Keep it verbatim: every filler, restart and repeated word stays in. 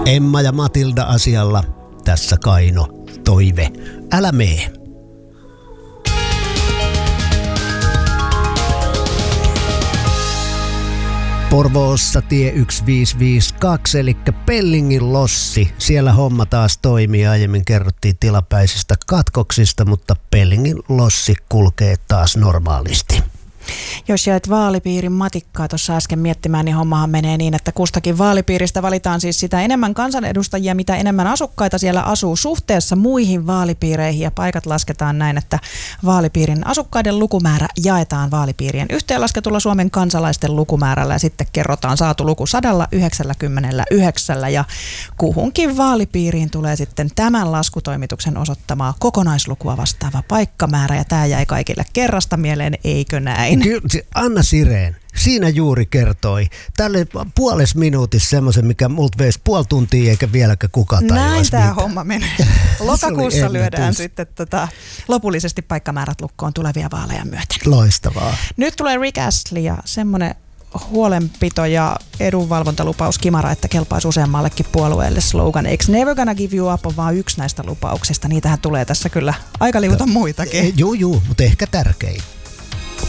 Emma ja Matilda asialla. Tässä Kaino, toive. Älä mee. Porvoossa tie yksi viisi viisi kaksi, eli Pellingin lossi. Siellä homma taas toimii. Aiemmin kerrottiin tilapäisistä katkoksista, mutta Pellingin lossi kulkee taas normaalisti. Jos jäit vaalipiirin matikkaa tuossa äsken miettimään, niin hommahan menee niin, että kustakin vaalipiiristä valitaan siis sitä enemmän kansanedustajia, mitä enemmän asukkaita siellä asuu suhteessa muihin vaalipiireihin. Ja paikat lasketaan näin, että vaalipiirin asukkaiden lukumäärä jaetaan vaalipiirien yhteenlasketulla Suomen kansalaisten lukumäärällä ja sitten kerrotaan saatu luku sata yhdeksänkymmentäyhdeksän. Ja kuhunkin vaalipiiriin tulee sitten tämän laskutoimituksen osoittamaa kokonaislukua vastaava paikkamäärä. Ja tämä jäi kaikille kerrasta mieleen, eikö näin? Kyllä, Anna Sireen, siinä juuri kertoi tälle puolessa minuutissa semmoisen, mikä multa veisi puoli tuntia eikä vieläkään kukaan tajuaisi. Näin tämä mitään. homma menee. Lokakuussa lyödään sitten tota, lopullisesti paikkamäärät lukkoon tulevia vaaleja myöten. Loistavaa. Nyt tulee Rick Astley ja semmoinen huolenpito ja edunvalvontalupaus kimara, että kelpaisi useammallekin puolueelle slogan. Eikö Never Gonna Give You Up on vaan yksi näistä lupauksista? Niitähän tulee tässä kyllä aika liuta muitakin. Juu, juu, mutta ehkä tärkein.